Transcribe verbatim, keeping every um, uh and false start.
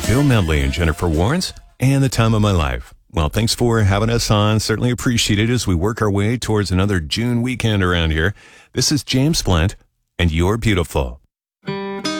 Bill Medley and Jennifer Warnes, and The Time of My Life. Well, thanks for having us on. Certainly appreciate it as we work our way towards another June weekend around here. This is James Flint, and You're Beautiful.